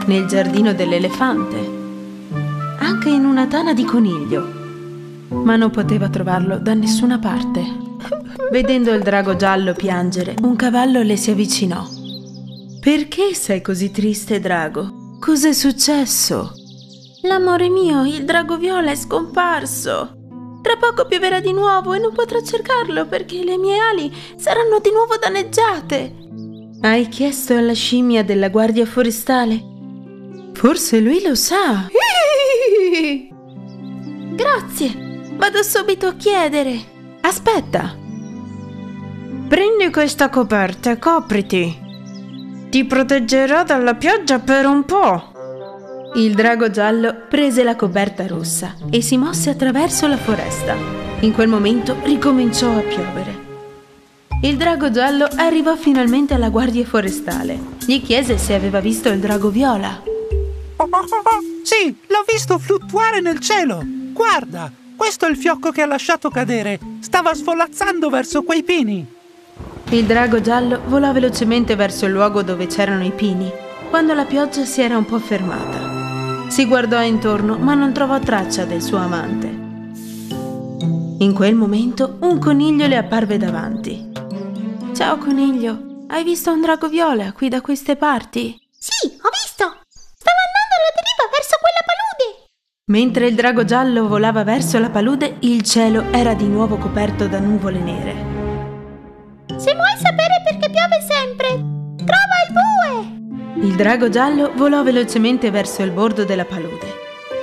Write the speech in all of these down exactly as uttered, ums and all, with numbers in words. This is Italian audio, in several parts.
nel giardino dell'elefante, anche in una tana di coniglio, ma non poteva trovarlo da nessuna parte. Vedendo il drago giallo piangere, un cavallo le si avvicinò. «Perché sei così triste, drago? Cos'è successo?» «L'amore mio, il drago viola è scomparso. Tra poco pioverà di nuovo e non potrò cercarlo perché le mie ali saranno di nuovo danneggiate». «Hai chiesto alla scimmia della guardia forestale? Forse lui lo sa». «Grazie, vado subito a chiedere». «Aspetta. Prendi questa coperta e copriti. Ti proteggerà dalla pioggia per un po'». Il drago giallo prese la coperta rossa e si mosse attraverso la foresta. In quel momento ricominciò a piovere. Il drago giallo arrivò finalmente alla guardia forestale. Gli chiese se aveva visto il drago viola. «Sì, l'ho visto fluttuare nel cielo. Guarda, questo è il fiocco che ha lasciato cadere. Stava svolazzando verso quei pini». Il drago giallo volò velocemente verso il luogo dove c'erano i pini, quando la pioggia si era un po' fermata. Si guardò intorno, ma non trovò traccia del suo amante. In quel momento un coniglio le apparve davanti. «Ciao coniglio, hai visto un drago viola qui da queste parti?» «Sì, ho visto! Stava andando alla deriva verso quella palude!» Mentre il drago giallo volava verso la palude, il cielo era di nuovo coperto da nuvole nere. «Se vuoi sapere perché piove sempre, trova il bue!» Il drago giallo volò velocemente verso il bordo della palude.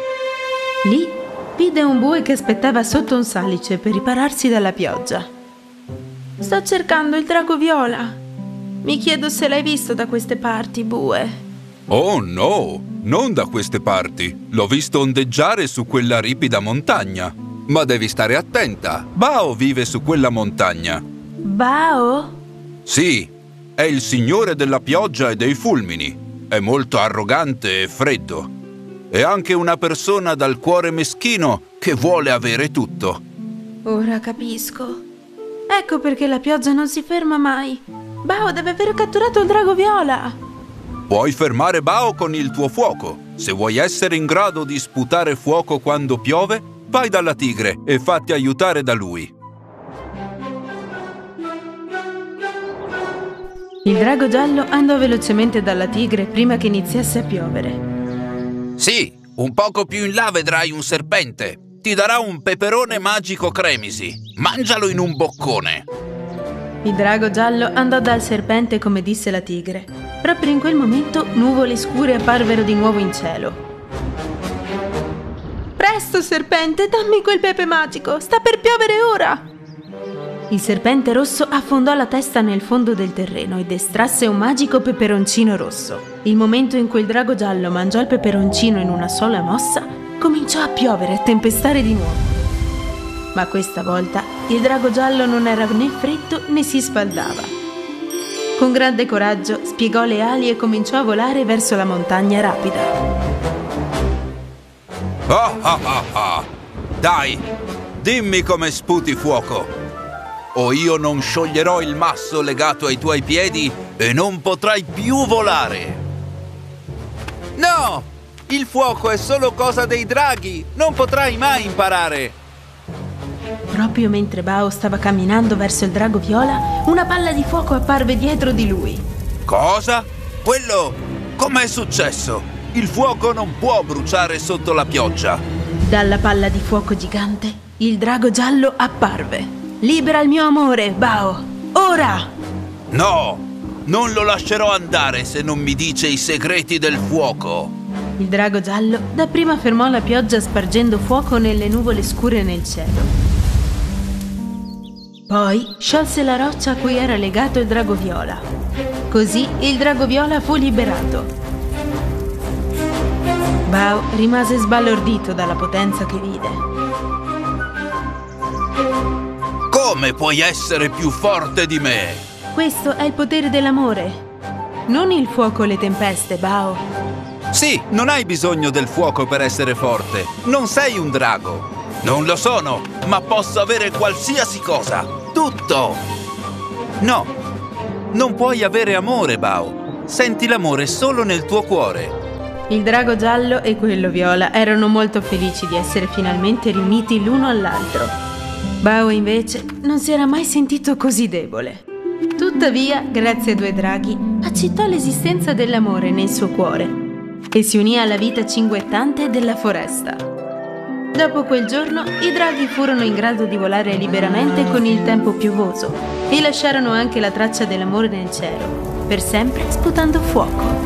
Lì vide un bue che aspettava sotto un salice per ripararsi dalla pioggia. «Sto cercando il drago viola. Mi chiedo se l'hai visto da queste parti, bue». «Oh no, non da queste parti. L'ho visto ondeggiare su quella ripida montagna. Ma devi stare attenta. Bao vive su quella montagna». «Bao?» «Sì, è il signore della pioggia e dei fulmini. È molto arrogante e freddo. È anche una persona dal cuore meschino che vuole avere tutto». «Ora capisco. Ecco perché la pioggia non si ferma mai. Bao deve aver catturato il drago viola». «Puoi fermare Bao con il tuo fuoco. Se vuoi essere in grado di sputare fuoco quando piove, vai dalla tigre e fatti aiutare da lui». Il drago giallo andò velocemente dalla tigre prima che iniziasse a piovere. «Sì, un poco più in là vedrai un serpente. Ti darà un peperone magico cremisi. Mangialo in un boccone». Il drago giallo andò dal serpente come disse la tigre. Proprio in quel momento nuvole scure apparvero di nuovo in cielo. «Presto, serpente, dammi quel pepe magico! Sta per piovere ora!» Il serpente rosso affondò la testa nel fondo del terreno ed estrasse un magico peperoncino rosso. Il momento in cui il drago giallo mangiò il peperoncino in una sola mossa, cominciò a piovere e tempestare di nuovo. Ma questa volta il drago giallo non era né freddo né si spaldava. Con grande coraggio spiegò le ali e cominciò a volare verso la montagna rapida. Ah ah ah ah! Dai, dimmi come sputi fuoco, o io non scioglierò il masso legato ai tuoi piedi e non potrai più volare. No! Il fuoco è solo cosa dei draghi! Non potrai mai imparare! Proprio mentre Bao stava camminando verso il drago viola, una palla di fuoco apparve dietro di lui. Cosa? Quello? Com'è successo? Il fuoco non può bruciare sotto la pioggia. Dalla palla di fuoco gigante, il drago giallo apparve. «Libera il mio amore, Bao! Ora!» No! Non lo lascerò andare se non mi dice i segreti del fuoco! Il drago giallo dapprima fermò la pioggia spargendo fuoco nelle nuvole scure nel cielo. Poi sciolse la roccia a cui era legato il drago viola. Così il drago viola fu liberato. Bao rimase sbalordito dalla potenza che vide. Come puoi essere più forte di me? Questo è il potere dell'amore. Non il fuoco o le tempeste, Bao. Sì, non hai bisogno del fuoco per essere forte. Non sei un drago. Non lo sono, ma posso avere qualsiasi cosa. Tutto! No, non puoi avere amore, Bao. Senti l'amore solo nel tuo cuore. Il drago giallo e quello viola erano molto felici di essere finalmente riuniti l'uno all'altro. Bao invece non si era mai sentito così debole. Tuttavia, grazie ai due draghi, accettò l'esistenza dell'amore nel suo cuore e si unì alla vita cinguettante della foresta. Dopo quel giorno, i draghi furono in grado di volare liberamente con il tempo piovoso e lasciarono anche la traccia dell'amore nel cielo, per sempre sputando fuoco.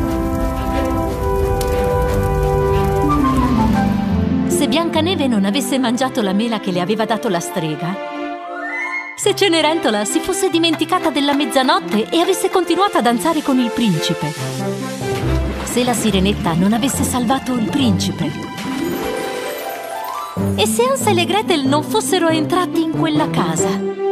Se Biancaneve non avesse mangiato la mela che le aveva dato la strega, se Cenerentola si fosse dimenticata della mezzanotte e avesse continuato a danzare con il principe, se la Sirenetta non avesse salvato il principe, e se Hansel e Gretel non fossero entrati in quella casa,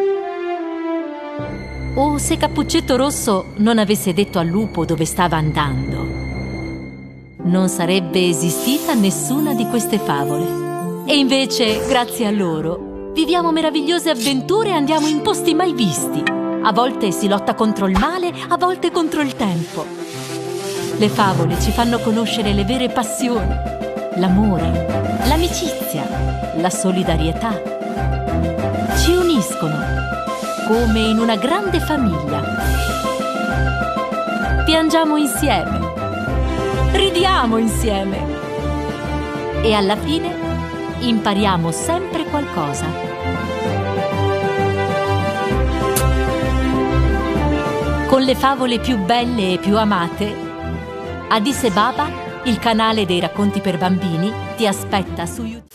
o se Cappuccetto Rosso non avesse detto al lupo dove stava andando, non sarebbe esistita nessuna di queste favole. E invece, grazie a loro, viviamo meravigliose avventure e andiamo in posti mai visti. A volte si lotta contro il male, a volte contro il tempo. Le favole ci fanno conoscere le vere passioni, l'amore, l'amicizia, la solidarietà. Ci uniscono, come in una grande famiglia. Piangiamo insieme, ridiamo insieme e alla fine impariamo sempre qualcosa. Con le favole più belle e più amate, Addis e Baba, il canale dei racconti per bambini, ti aspetta su YouTube.